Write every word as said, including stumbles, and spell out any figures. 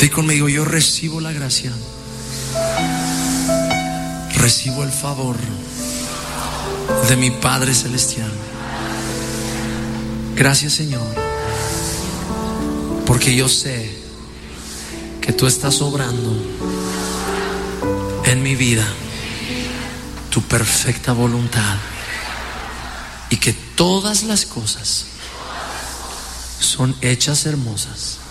Di conmigo: yo recibo la gracia, recibo el favor de mi Padre Celestial. Gracias, Señor, porque yo sé que tú estás obrando en mi vida tu perfecta voluntad y que todas las cosas son hechas hermosas